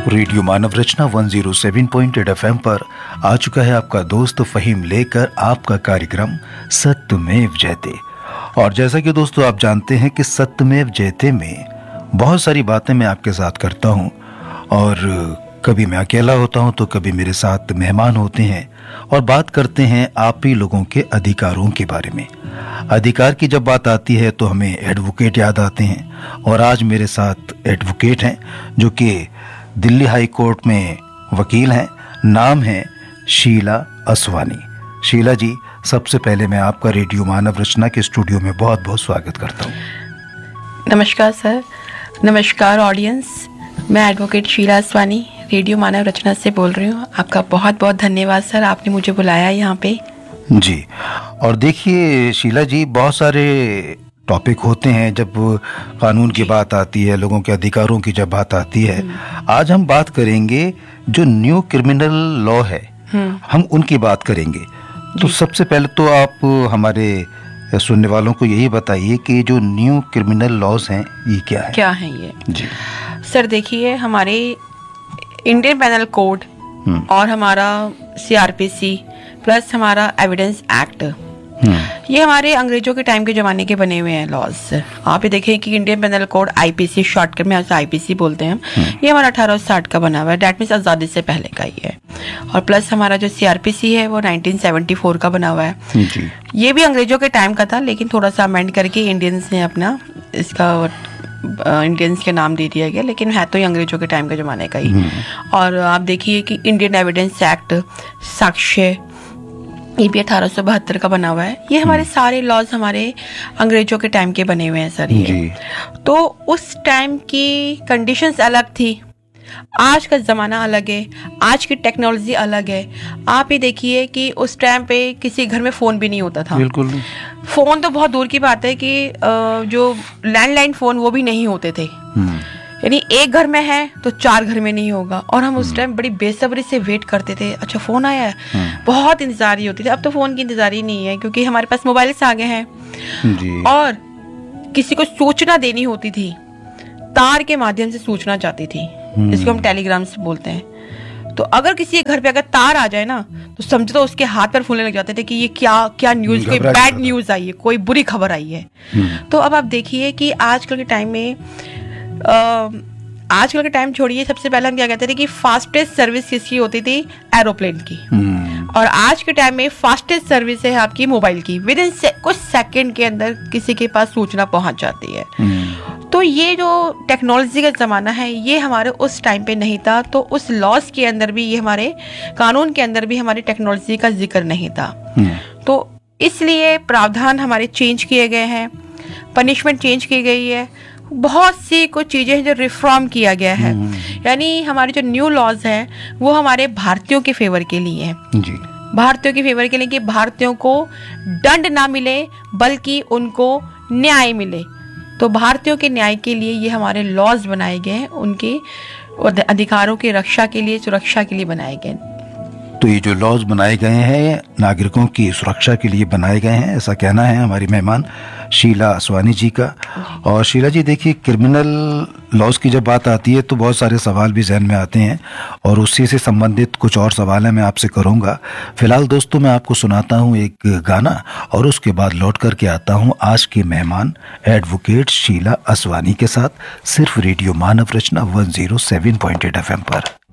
Radio मानव रचना 107.8 FM पर आ चुका है आपका दोस्त फहीम लेकर आपका कार्यक्रम सत्यमेव जयते। और जैसा कि दोस्तों आप जानते हैं कि सत्यमेव जयते में बहुत सारी बातें मैं आपके साथ करता हूं, और कभी मैं अकेला होता हूं तो कभी मेरे साथ मेहमान होते हैं और बात करते हैं आप ही लोगों के अधिकारों के बारे में। अधिकार की जब बात आती है तो हमें एडवोकेट याद आते हैं, और आज मेरे साथ एडवोकेट हैं जो कि दिल्ली हाई कोर्ट में वकील हैं। नाम है शीला असवानी। शीला जी, सबसे पहले मैं आपका रेडियो मानव रचना के स्टूडियो में बहुत बहुत स्वागत करता हूँ। नमस्कार सर, नमस्कार ऑडियंस। मैं एडवोकेट शीला असवानी रेडियो मानव रचना से बोल रही हूँ। आपका बहुत बहुत धन्यवाद सर, आपने मुझे बुलाया यहाँ पे। जी, और देखिए शीला जी, बहुत सारे टॉपिक होते हैं जब कानून की बात आती है, लोगों के अधिकारों की जब बात आती है। आज हम बात करेंगे जो न्यू क्रिमिनल लॉ है, हम उनकी बात करेंगे। तो सबसे पहले तो आप हमारे सुनने वालों को यही बताइए कि जो न्यू क्रिमिनल लॉज हैं ये क्या है ये जी सर। देखिए, हमारे इंडियन पेनल कोड और हमारा CRPC प्लस हमारा एविडेंस एक्ट, ये हमारे अंग्रेजों के टाइम के ज़माने के बने हुए हैं लॉज। आप ये देखें कि Indian panel code IPC, shortcut में IPC बोलते हैं, ये हमारा 1860 का बना हुआ है। डैट मीन्स आज़ादी से पहले का ही है। और प्लस हमारा जो CRPC है वो 1974 का बना हुआ है जी। ये भी अंग्रेजों के टाइम का था, लेकिन थोड़ा सा अमेंड करके इंडियंस ने अपना इसका इंडियंस के नाम दे दिया गया, लेकिन है तो ये अंग्रेजों के टाइम के ज़माने का ही। और आप देखिए कि इंडियन एविडेंस एक्ट, साक्ष्य, ये भी 1872 का बना हुआ है। ये हमारे सारे लॉज हमारे अंग्रेजों के टाइम के बने हुए हैं सर ये। तो उस टाइम की कंडीशंस अलग थी, आज का ज़माना अलग है, आज की टेक्नोलॉजी अलग है। आप ये देखिए कि उस टाइम पे किसी घर में फ़ोन भी नहीं होता था। बिल्कुल। फ़ोन तो बहुत दूर की बात है कि जो लैंडलाइन फ़ोन वो भी नहीं होते थे। यानी एक घर में है तो 4 घर में नहीं होगा। और हम उस टाइम बड़ी बेसब्री से वेट करते थे, अच्छा फ़ोन आया है, बहुत इंतज़ारी होती थी। अब तो फ़ोन की इंतज़ारी नहीं है, क्योंकि हमारे पास मोबाइल्स आ गए हैं जी। और किसी को सूचना देनी होती थी, तार के माध्यम से सूचना जाती थी, जिसको हम टेलीग्राम्स बोलते हैं। तो अगर किसी घर पे अगर तार आ जाए ना, तो समझो तो उसके हाथ पर फूलने लग जाते थे कि ये क्या न्यूज़, कोई बैड न्यूज़ आई है, कोई बुरी खबर आई है। तो अब आप देखिए कि आजकल के टाइम में आजकल का टाइम छोड़िए, सबसे पहले हम क्या कहते थे कि फास्टेस्ट सर्विस किसकी होती थी? एरोप्लेन की। और आज के टाइम में फास्टेस्ट सर्विस है आपकी मोबाइल की। विद इन कुछ सेकंड के अंदर किसी के पास सूचना पहुंच जाती है। तो ये जो टेक्नोलॉजी का ज़माना है, ये हमारे उस टाइम पे नहीं था। तो उस लॉज के अंदर भी, ये हमारे कानून के अंदर भी हमारी टेक्नोलॉजी का जिक्र नहीं था। तो इसलिए प्रावधान हमारे चेंज किए गए हैं, पनिशमेंट चेंज की गई है, बहुत सी कुछ चीज़ें हैं जो रिफॉर्म किया गया है। यानी हमारे जो न्यू लॉज हैं वो हमारे भारतीयों के फेवर के लिए हैं जी। भारतीयों के फेवर के लिए कि भारतीयों को दंड ना मिले बल्कि उनको न्याय मिले। तो भारतीयों के न्याय के लिए ये हमारे लॉज बनाए गए हैं, उनके अधिकारों की रक्षा के लिए, सुरक्षा के लिए बनाए गए। तो ये जो लॉज बनाए गए हैं नागरिकों की सुरक्षा के लिए बनाए गए हैं, ऐसा कहना है हमारी मेहमान शीला असवानी जी का। और शीला जी, देखिए क्रिमिनल लॉज की जब बात आती है तो बहुत सारे सवाल भी जहन में आते हैं, और उसी से संबंधित कुछ और सवाल है मैं आपसे करूंगा। फिलहाल दोस्तों मैं आपको सुनाता हूं एक गाना, और उसके बाद लौट करके आता हूं आज के मेहमान एडवोकेट शीला असवानी के साथ, सिर्फ रेडियो मानव रचना 107.8 FM पर।